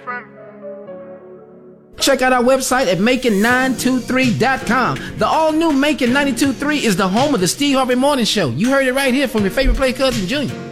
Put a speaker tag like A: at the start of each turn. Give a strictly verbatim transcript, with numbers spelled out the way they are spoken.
A: Check out our website at Macon nine two three dot com. The all-new Macon ninety-two point three is the home of the Steve Harvey Morning Show. You heard it right here from your favorite play cousin, Junior.